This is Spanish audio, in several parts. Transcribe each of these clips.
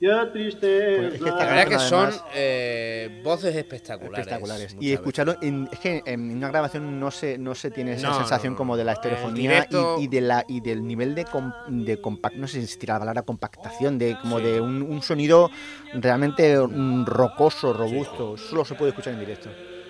Pues es que La verdad que son además, voces espectaculares. espectaculares. Y muchas escucharlo, veces. es que en una grabación no se tiene esa No, sensación como de la no. El estereofonía directo, y del nivel de no sé si tira la palabra compactación, como de un sonido realmente rocoso, sí, robusto. sí. Solo se puede escuchar en directo.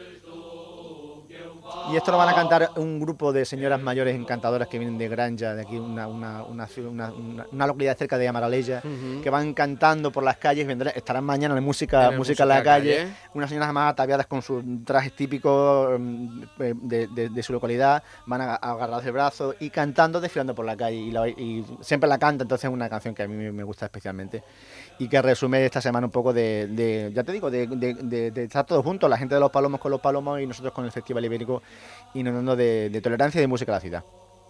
Y esto lo van a cantar un grupo de señoras mayores encantadoras que vienen de Granja, de aquí, una localidad cerca de Amaraleja, Ujú. que van cantando por las calles, estarán mañana en música, En el música en la Música calle, Calle. unas señoras más ataviadas con sus trajes típicos de su localidad, van agarrados de brazos y cantando, desfilando por la calle, y siempre la canta, entonces es una canción que a mí me gusta especialmente y que resume esta semana un poco ya te digo, de estar todos juntos, la gente de los Palomos con los Palomos y nosotros con el Festival Ibérico, inundando de tolerancia y de música a la ciudad.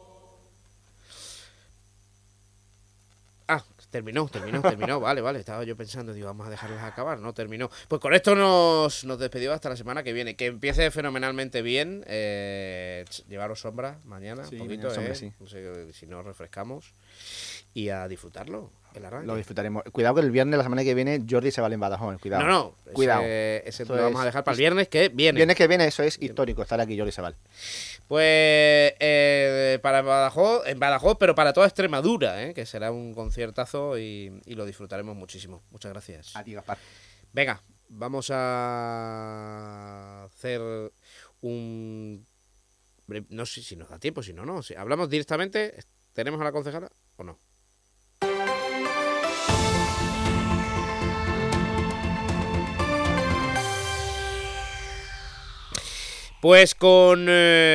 Ah, terminó. Vale. Estaba yo pensando, digo, vamos a dejarlas acabar. No terminó. Pues con esto nos despedimos hasta la semana que viene. Que empiece fenomenalmente bien. Llevaros sombra mañana, Sí, un poquito, mañana sombra, sí. No sé si nos refrescamos. Y a disfrutarlo, el arranque. Lo disfrutaremos. Cuidado que el viernes, la semana que viene, Jordi se va en Badajoz. Cuidado. No. Cuidado. Ese lo vamos a dejar para el viernes que viene. Viernes que viene, eso es histórico, estar aquí Jordi Sebal. Pues para Badajoz, en Badajoz, pero para toda Extremadura, que será un conciertazo y lo disfrutaremos muchísimo. Muchas gracias. A ti, Gaspar. Venga, vamos a hacer un... No sé si nos da tiempo, si no, no. Si hablamos directamente, ¿tenemos a la concejala o no? Pues con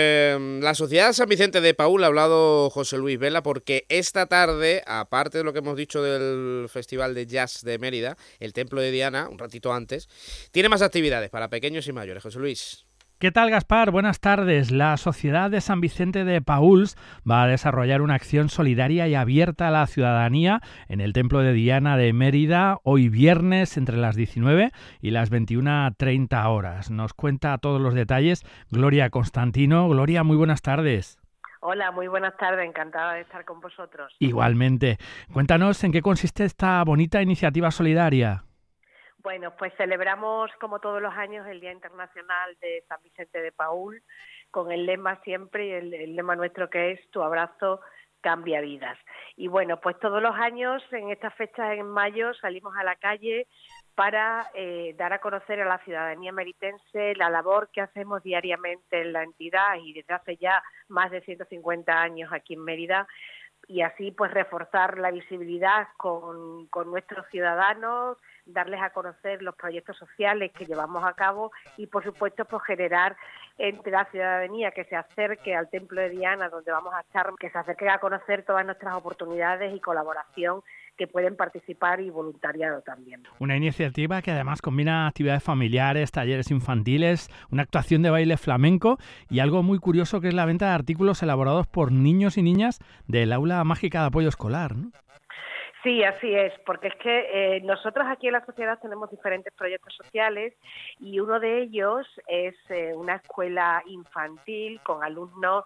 la Sociedad San Vicente de Paúl ha hablado José Luis Vela, porque esta tarde, aparte de lo que hemos dicho del Festival de Jazz de Mérida, el Templo de Diana, un ratito antes, tiene más actividades para pequeños y mayores. José Luis. ¿Qué tal, Gaspar? Buenas tardes. La Sociedad de San Vicente de Paúls va a desarrollar una acción solidaria y abierta a la ciudadanía en el Templo de Diana de Mérida hoy viernes entre las 19 y las 21:30 horas. Nos cuenta todos los detalles Gloria Constantino. Gloria, muy buenas tardes. Hola, muy buenas tardes. Encantada de estar con vosotros. Igualmente. Cuéntanos en qué consiste esta bonita iniciativa solidaria. Bueno, pues celebramos como todos los años el Día Internacional de San Vicente de Paúl con el lema siempre, el lema nuestro que es tu abrazo cambia vidas. Y bueno, pues todos los años en estas fechas en mayo salimos a la calle para dar a conocer a la ciudadanía meritense la labor que hacemos diariamente en la entidad y desde hace ya más de 150 años aquí en Mérida, y así pues reforzar la visibilidad con nuestros ciudadanos, darles a conocer los proyectos sociales que llevamos a cabo y por supuesto pues generar entre la ciudadanía que se acerque al Templo de Diana donde vamos a estar, que se acerque a conocer todas nuestras oportunidades y colaboración que pueden participar y voluntariado también. Una iniciativa que además combina actividades familiares, talleres infantiles, una actuación de baile flamenco y algo muy curioso que es la venta de artículos elaborados por niños y niñas del Aula Mágica de Apoyo Escolar, ¿no? Sí, así es, porque es que nosotros aquí en la sociedad tenemos diferentes proyectos sociales y uno de ellos es una escuela infantil con alumnos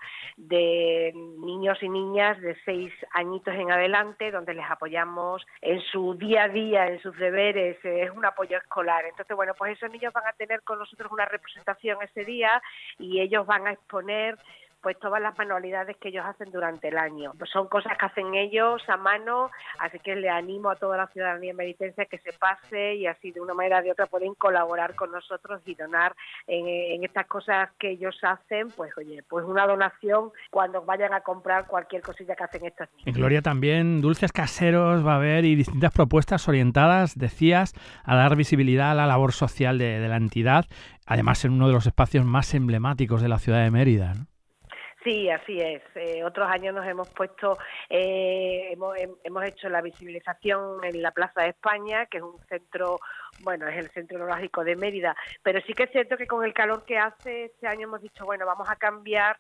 de niños y niñas de 6 añitos en adelante, donde les apoyamos en su día a día, en sus deberes, es un apoyo escolar. Entonces, bueno, pues esos niños van a tener con nosotros una representación ese día y ellos van a exponer pues todas las manualidades que ellos hacen durante el año. Pues son cosas que hacen ellos a mano, así que le animo a toda la ciudadanía meritense a que se pase y así de una manera o de otra pueden colaborar con nosotros y donar en estas cosas que ellos hacen, pues oye, pues una donación cuando vayan a comprar cualquier cosilla que hacen estos niños. En Gloria también dulces caseros va a haber y distintas propuestas orientadas, decías, a dar visibilidad a la labor social de la entidad, además en uno de los espacios más emblemáticos de la ciudad de Mérida, ¿no? Sí, así es. Otros años nos hemos puesto, hemos hecho la visibilización en la Plaza de España, que es un centro bueno, es el centro neurálgico de Mérida, pero sí que es cierto que con el calor que hace este año hemos dicho, bueno, vamos a cambiar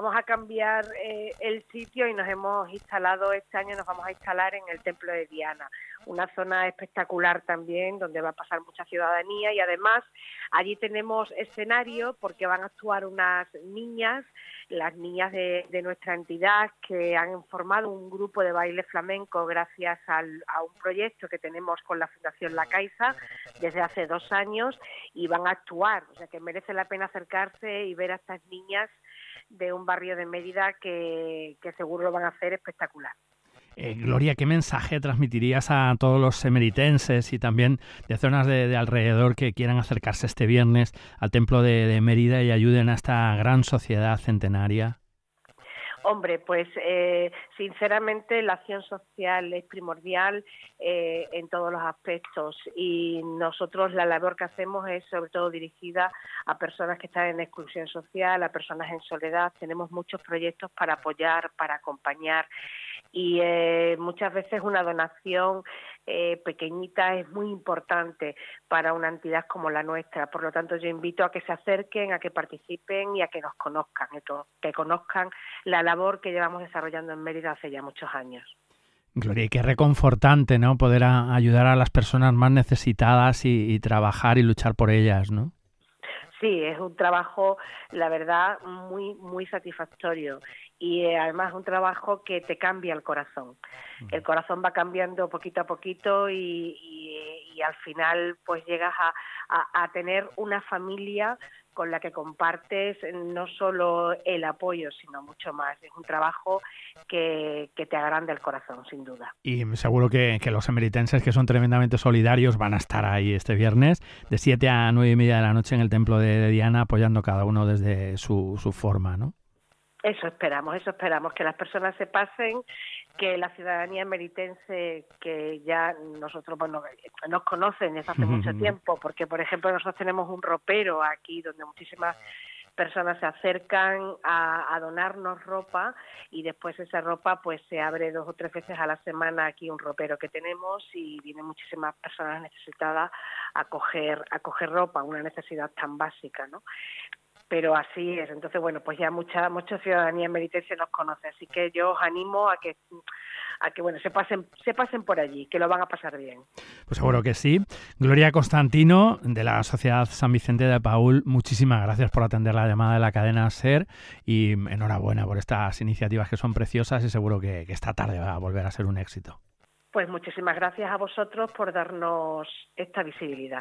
el sitio y nos vamos a instalar en el Templo de Diana, una zona espectacular también donde va a pasar mucha ciudadanía y además allí tenemos escenario porque van a actuar unas niñas, las niñas de nuestra entidad que han formado un grupo de baile flamenco gracias a un proyecto que tenemos con la Fundación La Caixa desde hace 2 años y van a actuar, o sea que merece la pena acercarse y ver a estas niñas de un barrio de Mérida que seguro lo van a hacer espectacular. Gloria, ¿qué mensaje transmitirías a todos los emeritenses y también de zonas de alrededor que quieran acercarse este viernes al Templo de Mérida y ayuden a esta gran sociedad centenaria? Hombre, pues sinceramente la acción social es primordial en todos los aspectos y nosotros la labor que hacemos es sobre todo dirigida a personas que están en exclusión social, a personas en soledad. Tenemos muchos proyectos para apoyar, para acompañar y muchas veces una donación pequeñita es muy importante para una entidad como la nuestra. Por lo tanto, yo invito a que se acerquen, a que participen y a que nos conozcan, que conozcan la labor que llevamos desarrollando en Mérida hace ya muchos años. Gloria, y qué reconfortante, ¿no? Poder ayudar a las personas más necesitadas y trabajar y luchar por ellas, ¿no? Sí, es un trabajo, la verdad, muy, muy satisfactorio y además un trabajo que te cambia el corazón. El corazón va cambiando poquito a poquito y al final pues llegas a tener una familia con la que compartes no solo el apoyo, sino mucho más. Es un trabajo que te agranda el corazón, sin duda. Y seguro que los emeritenses, que son tremendamente solidarios, van a estar ahí este viernes de 7 a 9:30 de la noche en el Templo de Diana, apoyando cada uno desde su forma, ¿no? Eso esperamos, que las personas se pasen, que la ciudadanía emeritense, que ya nosotros, bueno, nos conocen desde hace mucho tiempo, porque, por ejemplo, nosotros tenemos un ropero aquí donde muchísimas personas se acercan a donarnos ropa y después esa ropa pues se abre 2 o 3 veces a la semana aquí un ropero que tenemos y vienen muchísimas personas necesitadas a coger ropa, una necesidad tan básica, ¿no? Pero así es. Entonces, bueno, pues ya mucha ciudadanía emeritense nos conoce, así que yo os animo a que bueno, se pasen por allí, que lo van a pasar bien. Pues seguro que sí. Gloria Constantino, de la Sociedad San Vicente de Paúl, muchísimas gracias por atender la llamada de la cadena SER y enhorabuena por estas iniciativas que son preciosas y seguro que esta tarde va a volver a ser un éxito. Pues muchísimas gracias a vosotros por darnos esta visibilidad.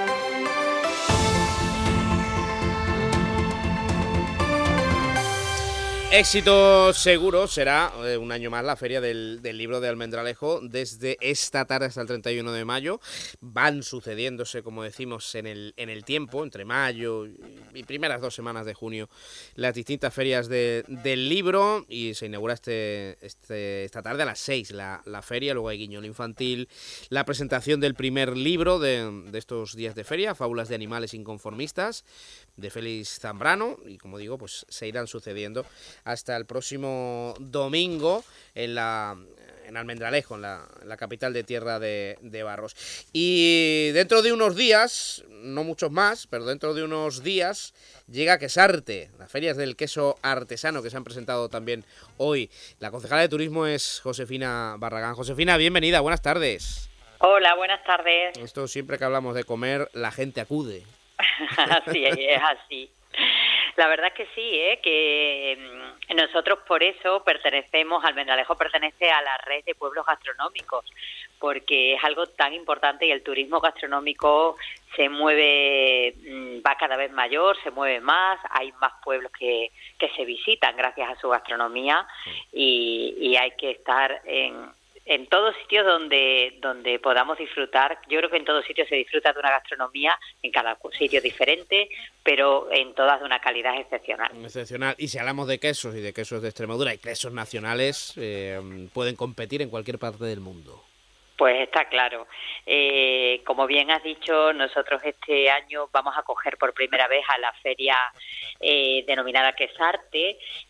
Éxito seguro será un año más la Feria del Libro de Almendralejo desde esta tarde hasta el 31 de mayo. Van sucediéndose, como decimos, en el tiempo, entre mayo y primeras 2 semanas de junio, las distintas ferias del libro y se inaugura esta tarde a las 6 la feria, luego hay guiñol infantil, la presentación del primer libro de estos días de feria, Fábulas de animales inconformistas, de Félix Zambrano, y como digo, pues se irán sucediendo hasta el próximo domingo en Almendralejo, en la capital de Tierra de Barros. Y dentro de unos días, no muchos más, pero dentro de unos días llega Quesarte, las ferias del queso artesano que se han presentado también hoy. La concejala de turismo es Josefina Barragán. Josefina, bienvenida, buenas tardes. Hola, buenas tardes. Esto siempre que hablamos de comer, la gente acude. Así es así. La verdad es que sí, que nosotros por eso Almendralejo pertenece a la red de pueblos gastronómicos, porque es algo tan importante y el turismo gastronómico se mueve, va cada vez mayor, se mueve más, hay más pueblos que se visitan gracias a su gastronomía y hay que estar en todos sitios donde podamos disfrutar. Yo creo que en todos sitios se disfruta de una gastronomía, en cada sitio diferente, pero en todas de una calidad excepcional. Excepcional. Y si hablamos de quesos y de quesos de Extremadura y quesos nacionales, pueden competir en cualquier parte del mundo. Pues está claro. Como bien has dicho, nosotros este año vamos a acoger por primera vez a la feria denominada Quesarte,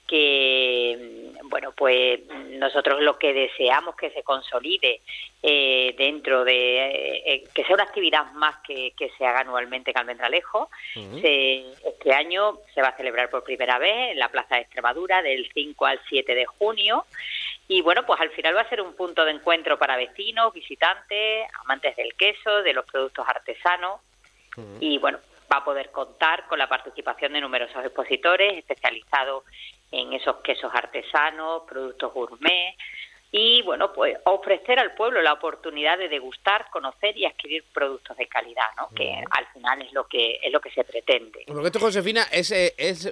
que, bueno, pues nosotros lo que deseamos que se consolide dentro de que sea una actividad más que se haga anualmente en Almendralejo. Este año se va a celebrar por primera vez en la Plaza de Extremadura del 5 al 7 de junio. Y bueno, pues al final va a ser un punto de encuentro para vecinos, visitantes, amantes del queso, de los productos artesanos. Y bueno, va a poder contar con la participación de numerosos expositores especializados en esos quesos artesanos, productos gourmet. Y bueno, pues ofrecer al pueblo la oportunidad de degustar, conocer y adquirir productos de calidad, ¿no? Que al final es lo que se pretende. Porque esto, Josefina, es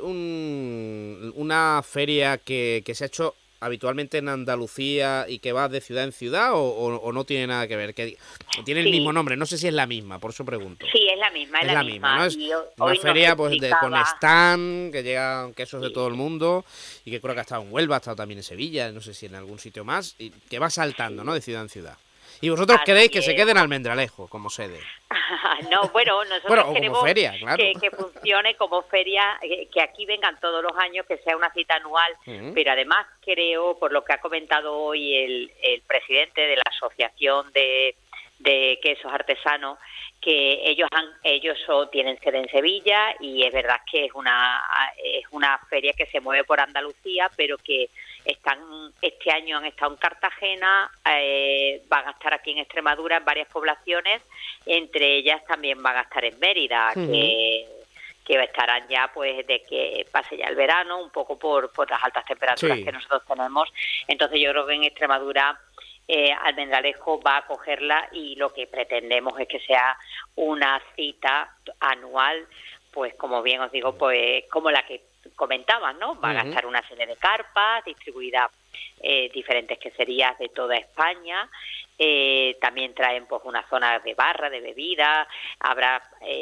una feria que se ha hecho habitualmente en Andalucía y que va de ciudad en ciudad, o no tiene nada que ver, que tiene el mismo nombre, no sé si es la misma, por eso pregunto. Sí, es la misma, es la misma. ¿no? Es una feria pues con stand, que llegan quesos de todo el mundo, y que creo que ha estado en Huelva, ha estado también en Sevilla, no sé si en algún sitio más, y que va saltando, ¿no?, de ciudad en ciudad. Y vosotros queréis que se quede en Almendralejo como sede. No, bueno, nosotros queremos feria, claro, que funcione como feria, que aquí vengan todos los años, que sea una cita anual, pero además creo, por lo que ha comentado hoy el presidente de la Asociación de Quesos Artesanos, que ellos tienen sede en Sevilla, y es verdad que es una feria que se mueve por Andalucía, pero que este año han estado en Cartagena, van a estar aquí en Extremadura en varias poblaciones, entre ellas también van a estar en Mérida, que estarán ya pues de que pase ya el verano, un poco por las altas temperaturas que nosotros tenemos. Entonces yo creo que en Extremadura Almendralejo va a acogerla, y lo que pretendemos es que sea una cita anual, pues como bien os digo, pues como la que comentaban, ¿no? Van a estar una serie de carpas distribuidas diferentes queserías de toda España. También traen pues una zona de barra, de bebida, habrá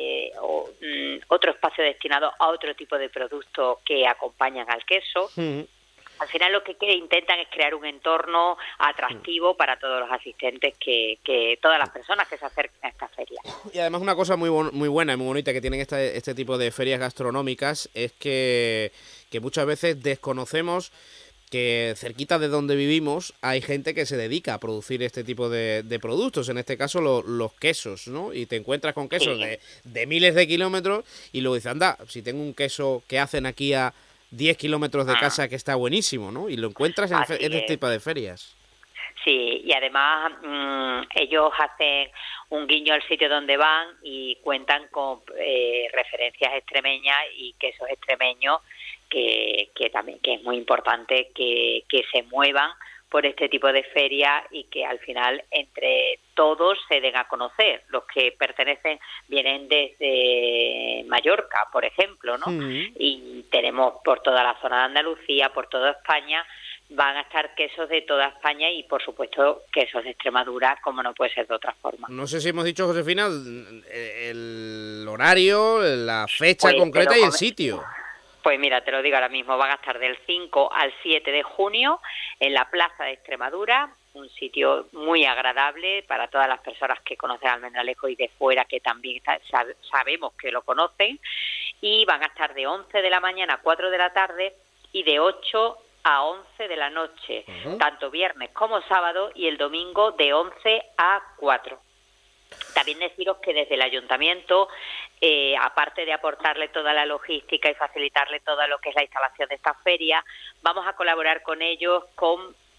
otro espacio destinado a otro tipo de productos que acompañan al queso. Al final lo que intentan es crear un entorno atractivo para todos los asistentes, que todas las personas que se acerquen a esta feria. Y además una cosa muy buena y muy bonita que tienen este tipo de ferias gastronómicas es que muchas veces desconocemos que cerquita de donde vivimos hay gente que se dedica a producir este tipo de productos, en este caso los quesos, ¿no? Y te encuentras con quesos de miles de kilómetros, y luego dices, anda, si tengo un queso que hacen aquí a 10 kilómetros de casa que está buenísimo, ¿no? Y lo encuentras en este tipo de ferias. Sí, y además ellos hacen un guiño al sitio donde van y cuentan con referencias extremeñas y quesos extremeños que también que es muy importante que se muevan por este tipo de feria, y que al final entre todos se den a conocer. Los que vienen desde Mallorca, por ejemplo, ¿no? Y tenemos por toda la zona de Andalucía, por toda España, van a estar quesos de toda España, y por supuesto quesos de Extremadura, como no puede ser de otra forma. No sé si hemos dicho, Josefina, el horario, la fecha concreta y el sitio. Pues mira, te lo digo ahora mismo, van a estar del 5 al 7 de junio en la Plaza de Extremadura, un sitio muy agradable para todas las personas que conocen Almendralejo y de fuera, que también sabemos que lo conocen, y van a estar de 11 de la mañana a 4 de la tarde y de 8 a 11 de la noche, tanto viernes como sábado, y el domingo de 11 a 4. También deciros que desde el ayuntamiento, aparte de aportarle toda la logística y facilitarle todo lo que es la instalación de esta feria, vamos a colaborar con ellos con